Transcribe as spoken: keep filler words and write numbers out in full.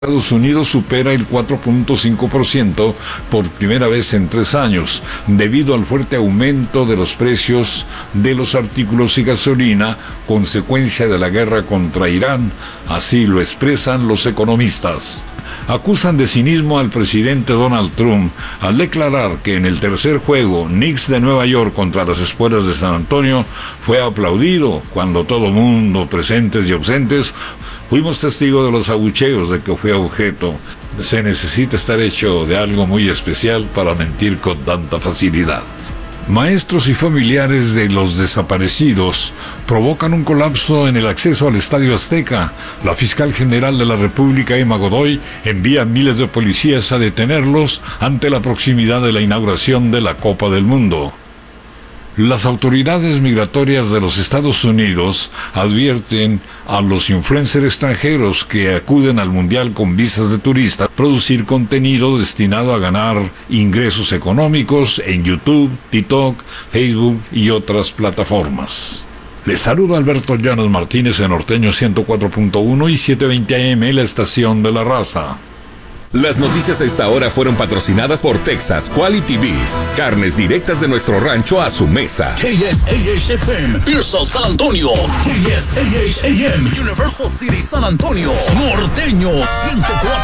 Estados Unidos supera el cuatro punto cinco por ciento por primera vez en tres años, debido al fuerte aumento de los precios de los artículos y gasolina, consecuencia de la guerra contra Irán. Así lo expresan los economistas. Acusan de cinismo al presidente Donald Trump al declarar que en el tercer juego Knicks de Nueva York contra las Espuelas de San Antonio fue aplaudido cuando todo mundo, presentes y ausentes, fuimos testigos de los abucheos de que fue objeto. Se necesita estar hecho de algo muy especial para mentir con tanta facilidad. Maestros y familiares de los desaparecidos provocan un colapso en el acceso al Estadio Azteca. La fiscal general de la República, Emma Godoy, envía miles de policías a detenerlos ante la proximidad de la inauguración de la Copa del Mundo. Las autoridades migratorias de los Estados Unidos advierten a los influencers extranjeros que acuden al Mundial con visas de turista producir contenido destinado a ganar ingresos económicos en YouTube, TikTok, Facebook y otras plataformas. Les saluda Alberto Llanos Martínez en Norteño ciento cuatro punto uno y setecientos veinte A M, la estación de la raza. Las noticias a esta hora fueron patrocinadas por Texas Quality Beef. Carnes directas de nuestro rancho a su mesa. K S A H F M, Pearsall, San Antonio. K S A H A M, Universal City, San Antonio. Norteño ciento cuatro.